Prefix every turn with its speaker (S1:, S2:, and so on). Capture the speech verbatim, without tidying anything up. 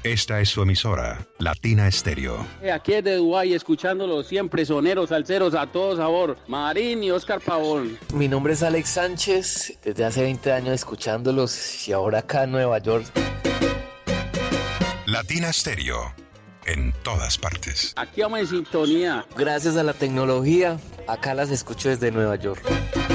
S1: Esta es su emisora, Latina Estéreo.
S2: Aquí es de Dubái, escuchándolo siempre, soneros, salseros, a todo sabor. Marín y Oscar Pavón.
S3: Mi nombre es Alex Sánchez, desde hace veinte años escuchándolos y ahora acá en Nueva York.
S1: Latina Estéreo, en todas partes.
S2: Aquí vamos en sintonía.
S3: Gracias a la tecnología, acá las escucho desde Nueva York.